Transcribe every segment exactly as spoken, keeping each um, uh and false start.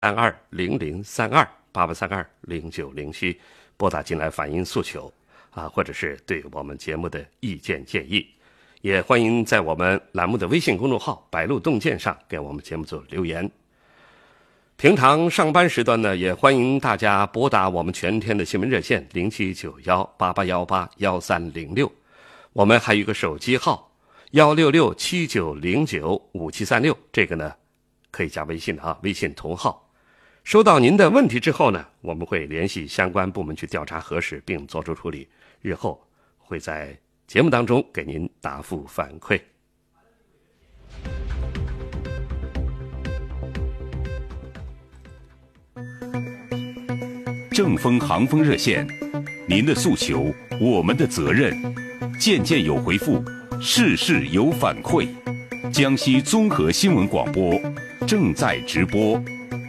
三二零零三二八八三二零九零七拨打进来反映诉求啊，或者是对我们节目的意见建议，也欢迎在我们栏目的微信公众号百路洞见上给我们节目组留言。平常上班时段呢，也欢迎大家拨打我们全天的新闻热线零七九幺八八幺八幺三零六，我们还有一个手机号幺六六七九零九五七三六，这个呢可以加微信的啊，微信同号。收到您的问题之后呢，我们会联系相关部门去调查核实并作出处理，日后会在节目当中给您答复反馈。 正风航风热线，您的诉求，我们的责任，件件有回复，事事有反馈。江西综合新闻广播正在直播。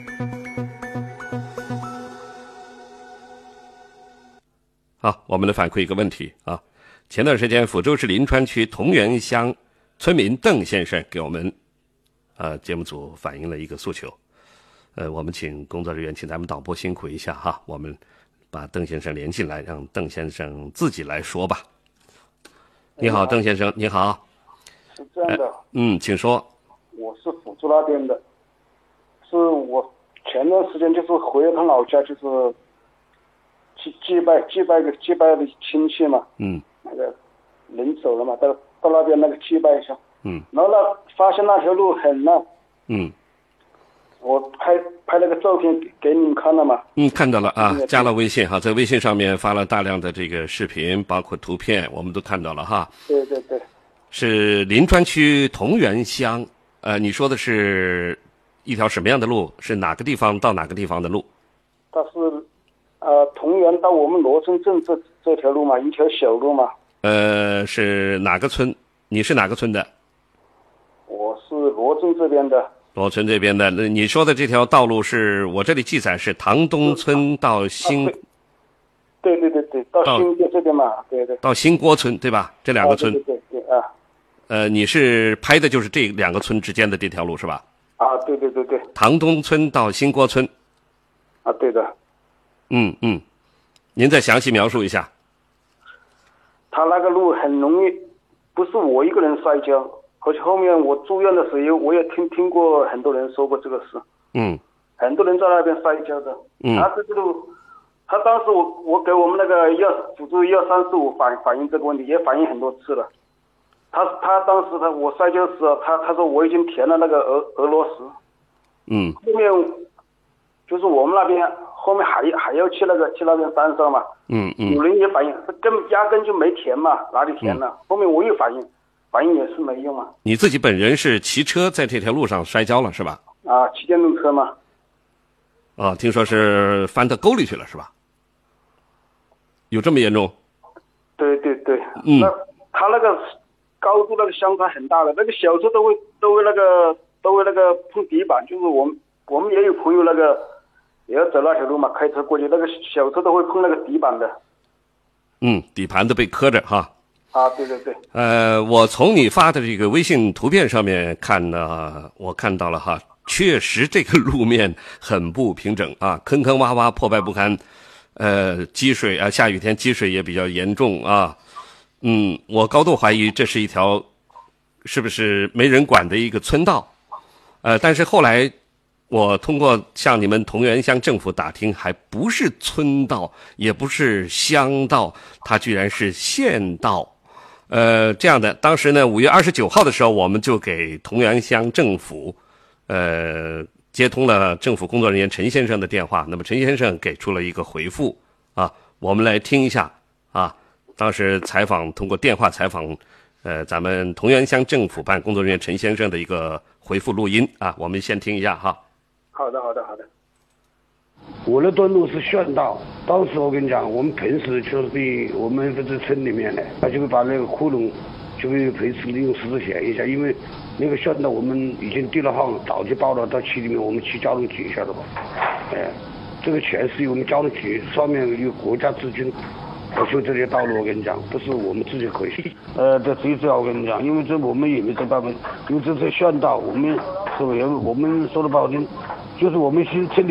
好，我们来反馈一个问题啊。前段时间，抚州市临川区同源乡村民邓先生给我们呃节目组反映了一个诉求。呃，我们请工作人员，请咱们导播辛苦一下哈，我们把邓先生连进来，让邓先生自己来说吧。你好，邓先生，你好。 是这样的、呃， 嗯，请说。 我是抚州那边的，是我前段时间就是回了趟老家，就是去祭拜祭拜个祭拜的亲戚嘛， 嗯， 那个人走了嘛，到到那边那个祭拜一下， 嗯， 然后呢发现那条路很烂， 嗯。 我拍拍了个照片给给你们看了吗？ 嗯，看到了啊，加了微信哈，在微信上面发了大量的这个视频，包括图片，我们都看到了哈。 对对对， 是临川区同源乡，呃，你说的是一条什么样的路？是哪个地方到哪个地方的路？ 它是呃同源到我们罗村镇这这条路嘛，一条小路嘛。 呃，是哪个村？你是哪个村的？ 我是罗镇这边的。 罗村这边的，那你说的这条道路是我这里记载是唐东村到新，啊、 对对对对，到新街这边嘛，对对， 到新郭村对吧？这两个村， 啊、对对对对啊。 呃，你是拍的就是这两个村之间的这条路是吧？ 啊，对对对对。 唐东村到新郭村。 啊，对的。 嗯嗯，您再详细描述一下。 他那个路很容易，不是我一个人摔跤。而且后面我住院的时候，我也听听过很多人说过这个事。 嗯， 很多人在那边摔跤的。 嗯， 他这个路，他当时我我给我们那个幺辅助幺三四五反反映这个问题，也反映很多次了。他他当时他我摔跤时，他他说我已经填了那个俄俄罗斯。 嗯， 后面就是我们那边后面还还要去那个去那边山上嘛。 嗯嗯， 有人也反映，他根本压根就没填嘛，哪里填了？嗯、后面我又反映。反应也是没用啊！ 你自己本人是骑车在这条路上摔跤了是吧？ 啊，骑电动车嘛。 啊，听说是翻到沟里去了是吧？有这么严重？ 对对对， 嗯， 那他那个高度那个相差很大的，那个小车都会都会那个都会那个碰底板，就是我们我们也有朋友那个也要走那条路嘛，开车过去，那个小车都会碰那个底板的。 嗯，底盘都被磕着哈。 啊，对对对。 呃，我从你发的这个微信图片上面看呢，我看到了哈，确实这个路面很不平整啊，坑坑洼洼，破败不堪，呃，积水啊，下雨天积水也比较严重啊。嗯，我高度怀疑这是一条是不是没人管的一个村道，呃，但是后来我通过向你们同源乡政府打听，还不是村道，也不是乡道，它居然是县道。呃，这样的，当时呢，五月二十九号的时候，我们就给同源乡政府，呃，接通了政府工作人员陈先生的电话。那么陈先生给出了一个回复啊，我们来听一下啊。当时采访通过电话采访，呃，咱们同源乡政府办工作人员陈先生的一个回复录音啊，我们先听一下哈。 好的，好的，好的。 我那段路是县道，当时我跟你讲，我们平时就是被我们这村里面的，他就会把那个窟窿，就会平时利用石头填一下，因为那个县道我们已经定了号，早就报了到区里面，我们去交通局一下了吧，哎，这个钱是由我们交通局上面有国家资金，我修这些道路，我跟你讲，不是我们自己可以，呃，这最主要我跟你讲，因为这我们也没这办法，因为这是县道，我们是不是我们说的不好听。 就是我们新村里